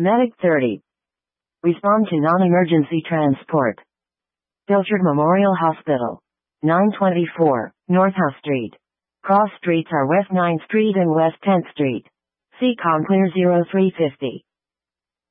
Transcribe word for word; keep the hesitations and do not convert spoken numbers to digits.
Medic thirty. Respond to non-emergency transport. Pilchard Memorial Hospital. nine twenty-four, North House Street. Cross streets are West ninth Street and West tenth Street. C COM clear zero three fifty.